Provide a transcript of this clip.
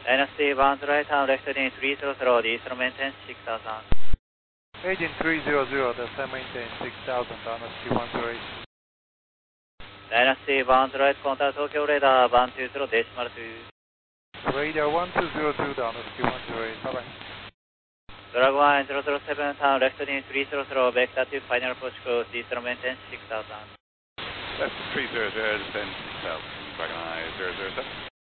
Dynasty 1 right hand left heading 300, Eastern maintain 6000. Agent 300, the same maintain 6000, Dynasty 108. Dynasty 1 right contact Tokyo radar 120 decimal 2. Radar 1202, Dynasty 108, bye bye. Drag 1 007 turn left heading 300, vector to final approach course, Eastern maintain 6000. That's 300, descend 6000, Dragon Eye 007.